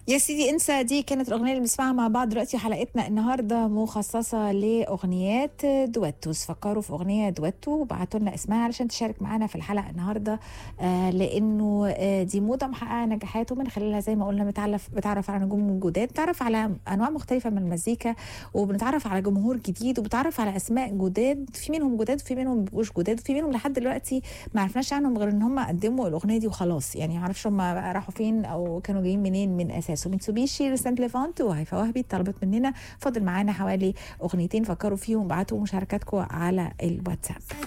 يا سيدي انسى، دي كانت الأغنية اللي بنسمعها مع بعض دلوقتي. حلقتنا النهاردة مخصصة لأغنيات دويتوز. فكروا في أغنية دويتو وبعتوا لنا اسمها علشان تشارك معانا في الحلقة النهاردة. لأنه دي موضة محققة نجاحات، ومن خلالها زي ما قلنا بتعرف على نجوم جداد، بتعرف على أنواع مختلفة من المزيكا، وبنتعرف على جمهور جديد، وبتعرف على أسماء جداد. في منهم جداد وفي منهم مبقوش جداد، وفي منهم لحد دلوقتي ما عرفناش عنهم غير ان هم قدموا الأغنية دي وخلاص. يعني ما عرفش هم راحوا فين أو كانوا جايين منين من أساسه. ميتسوبيشي ريسنت ليفانت وهيفاء وهبي طلبت مننا. فاضل معانا حوالي أغنيتين، فكروا فيهم، بعتوا مشاركاتكم على الواتساب.